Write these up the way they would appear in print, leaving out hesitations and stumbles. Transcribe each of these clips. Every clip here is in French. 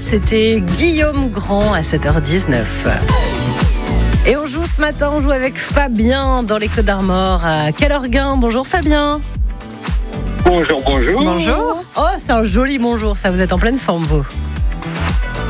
c'était Guillaume Grand à 7h19. Et on joue ce matin, on joue avec Fabien dans les Côtes d'Armor à Calorguin. Bonjour Fabien. Bonjour. Bonjour. Oh, c'est un joli bonjour, ça, vous êtes en pleine forme vous. Comment ?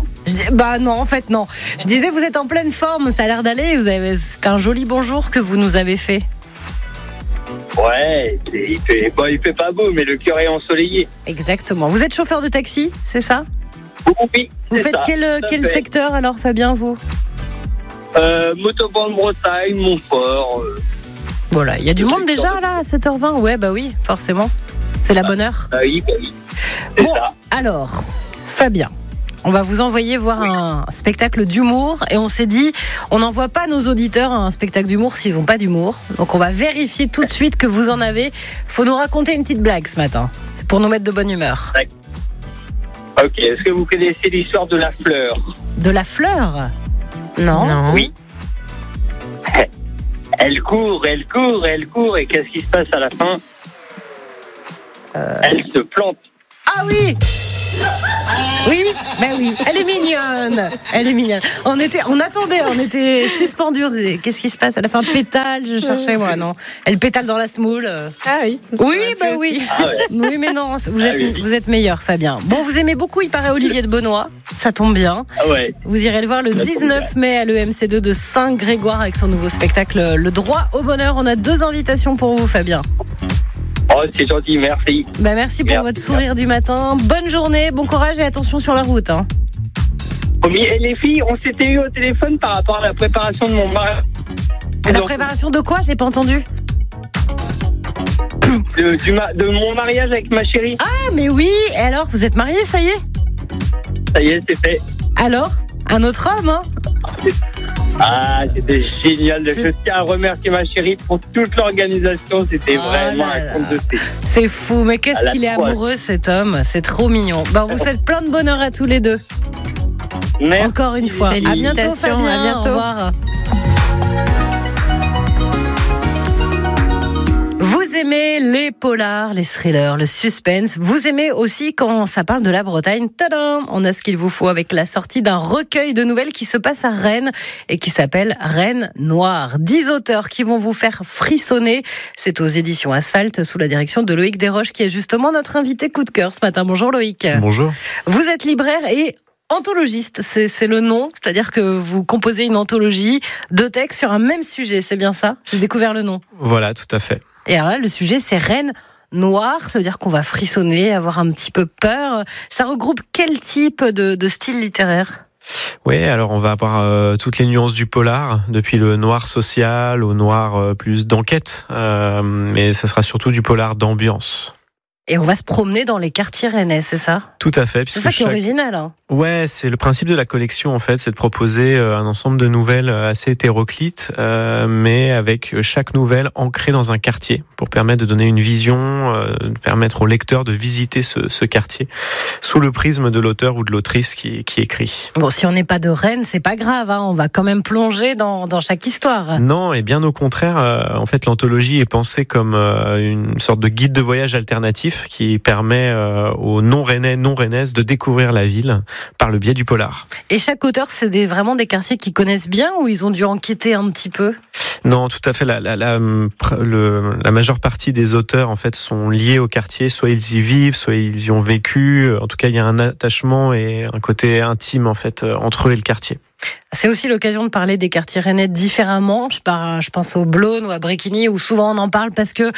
Bah non, en fait non. Je disais vous êtes en pleine forme, ça a l'air d'aller. C'est un joli bonjour que vous nous avez fait. Ouais, il fait pas beau, mais le cœur est ensoleillé. Exactement. Vous êtes chauffeur de taxi, c'est ça ? Oui. Vous faites quel secteur alors Fabien, vous ? Motoban de Bretagne, Montfort. Voilà, il y a du monde déjà là à 7h20 ? Ouais, bah oui, forcément. C'est la bonne heure. Oui. C'est bon, ça. alors, Fabien, on va vous envoyer voir un spectacle d'humour et on s'est dit, on n'envoie pas nos auditeurs à un spectacle d'humour s'ils n'ont pas d'humour. Donc on va vérifier tout de suite que vous en avez. Faut nous raconter une petite blague ce matin, c'est pour nous mettre de bonne humeur. Ok, est-ce que vous connaissez l'histoire de la fleur ? De la fleur ? Non. Oui. Elle court, et qu'est-ce qui se passe à la fin ? Elle se plante. Ah oui. Oui, ben oui, elle est mignonne. On était suspendus. Qu'est-ce qui se passe à la fin ? Pétale, je cherchais moi, non. Elle pétale dans la semoule. Ah oui. Oui, ben oui. Ah ouais. Oui, mais non, vous êtes meilleur, Fabien. Bon, vous aimez beaucoup, il paraît, Olivier de Benoît. Ça tombe bien. Ah ouais. Vous irez le voir le 19 mai à l'EMC2 de Saint-Grégoire avec son nouveau spectacle Le Droit au Bonheur. On a 2 invitations pour vous, Fabien. Oh, c'est gentil, merci. Ben merci pour votre sourire du matin. Bonne journée, bon courage et attention sur la route. Hein. Et les filles, on s'était eu au téléphone par rapport à la préparation de mon mariage. La préparation de quoi ? J'ai pas entendu. De mon mariage avec ma chérie. Ah, mais oui. Et alors, vous êtes mariés, ça y est ? Ça y est, c'est fait. Alors ? Un autre homme, hein ? Ah, c'était génial. Je tiens à remercier ma chérie pour toute l'organisation. C'était vraiment un conte de fées. C'est fou, mais qu'est-ce qu'il est amoureux cet homme. C'est trop mignon. On vous souhaite plein de bonheur à tous les deux. Merci. Encore une fois. À bientôt, Fabien. À bientôt. Au revoir. Vous aimez les polars, les thrillers, le suspense. Vous aimez aussi quand ça parle de la Bretagne. Tadam ! On a ce qu'il vous faut avec la sortie d'un recueil de nouvelles qui se passe à Rennes et qui s'appelle Reine Noire. 10 auteurs qui vont vous faire frissonner. C'est aux éditions Asphalte sous la direction de Loïc Desroches qui est justement notre invité coup de cœur ce matin. Bonjour Loïc. Bonjour. Vous êtes libraire et anthologiste, c'est le nom, c'est-à-dire que vous composez une anthologie de textes sur un même sujet, c'est bien ça ? J'ai découvert le nom. Voilà, tout à fait. Et alors là, le sujet, c'est Reine Noire, ça veut dire qu'on va frissonner, avoir un petit peu peur. Ça regroupe quel type de style littéraire ? Oui, alors on va avoir toutes les nuances du polar, depuis le noir social au noir plus d'enquête, mais ça sera surtout du polar d'ambiance. Et on va se promener dans les quartiers rennais, c'est ça ? Tout à fait. C'est ça qui est original. Hein. Ouais, c'est le principe de la collection en fait, c'est de proposer un ensemble de nouvelles assez hétéroclites, mais avec chaque nouvelle ancrée dans un quartier pour permettre de donner une vision, de permettre au lecteur de visiter ce quartier sous le prisme de l'auteur ou de l'autrice qui écrit. Bon, si on n'est pas de Rennes, c'est pas grave, hein, on va quand même plonger dans chaque histoire. Non, et bien au contraire, en fait, l'anthologie est pensée comme une sorte de guide de voyage alternatif qui permet aux non-rennais, non-rennaises de découvrir la ville par le biais du polar. Et chaque auteur, c'est vraiment des quartiers qu'ils connaissent bien ou ils ont dû enquêter un petit peu ? Non, tout à fait. La majeure partie des auteurs, en fait, sont liés au quartier. Soit ils y vivent, soit ils y ont vécu. En tout cas, il y a un attachement et un côté intime, en fait, entre eux et le quartier. C'est aussi l'occasion de parler des quartiers rennais différemment. Je pense au Blône ou à Bréquigny, où souvent on en parle parce que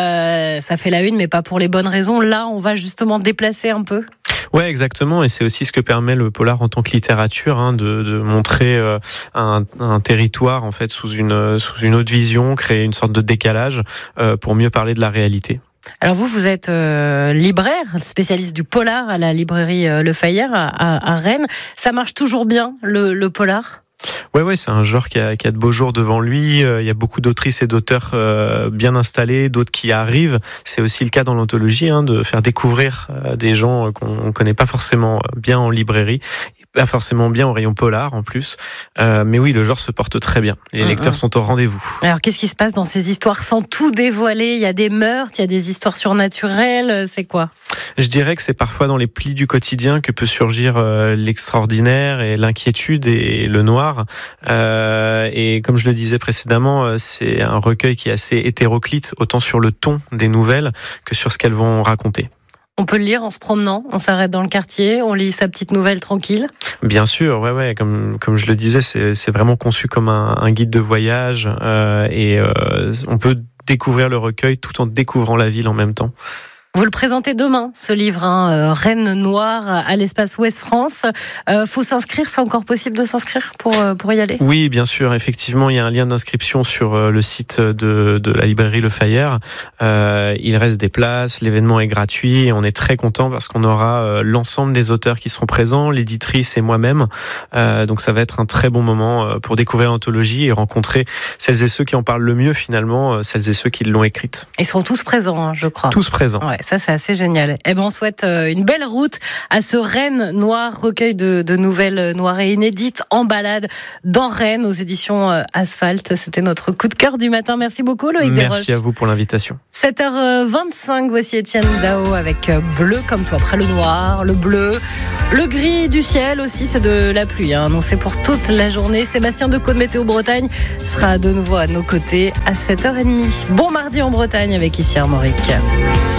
ça fait la une, mais pas pour les bonnes raisons. Là, on va justement déplacer un peu. Ouais, exactement. Et c'est aussi ce que permet le polar en tant que littérature, hein, de montrer un territoire en fait sous une autre vision, créer une sorte de décalage pour mieux parler de la réalité. Alors vous êtes libraire, spécialiste du polar à la librairie Le Fayère à Rennes. Ça marche toujours bien, le polar ? Ouais, c'est un genre qui a de beaux jours devant lui. Il y a beaucoup d'autrices et d'auteurs bien installés, d'autres qui arrivent. C'est aussi le cas dans l'anthologie, de faire découvrir des gens qu'on connaît pas forcément bien en librairie, Pas forcément bien au rayon polar en plus, mais oui, le genre se porte très bien. Les lecteurs sont au rendez-vous. Alors, qu'est-ce qui se passe dans ces histoires sans tout dévoiler? Il y a des meurtres, il y a des histoires surnaturelles, c'est quoi? Je dirais que c'est parfois dans les plis du quotidien que peut surgir l'extraordinaire et l'inquiétude et le noir. Et comme je le disais précédemment, c'est un recueil qui est assez hétéroclite, autant sur le ton des nouvelles que sur ce qu'elles vont raconter. On peut le lire en se promenant, on s'arrête dans le quartier, on lit sa petite nouvelle tranquille. Bien sûr, ouais, comme je le disais, c'est vraiment conçu comme un guide de voyage et on peut découvrir le recueil tout en découvrant la ville en même temps. Vous le présentez demain, ce livre, Reine Noire à l'Espace Ouest France. Faut s'inscrire, c'est encore possible de s'inscrire pour y aller? Oui, bien sûr, effectivement, il y a un lien d'inscription sur le site de la librairie Le Fayère. Il reste des places, l'événement est gratuit et on est très content parce qu'on aura l'ensemble des auteurs qui seront présents, l'éditrice et moi-même. Donc ça va être un très bon moment pour découvrir l'anthologie et rencontrer celles et ceux qui en parlent le mieux finalement, celles et ceux qui l'ont écrite. Ils seront tous présents, je crois. Tous présents. Ouais, ça c'est assez génial. Eh ben on souhaite une belle route à ce Reine Noire, recueil de nouvelles noires et inédites en balade dans Rennes aux éditions Asphalte. C'était notre coup de cœur du matin. Merci beaucoup Loïc Desroches. Merci à vous pour l'invitation. 7h25, voici Étienne Dao avec Bleu comme toi. Après le noir, le bleu, le gris du ciel aussi, c'est de la pluie annoncé pour toute la journée. Sébastien Decaux de Météo Bretagne sera de nouveau à nos côtés à 7h30. Bon mardi en Bretagne avec ici Armorique.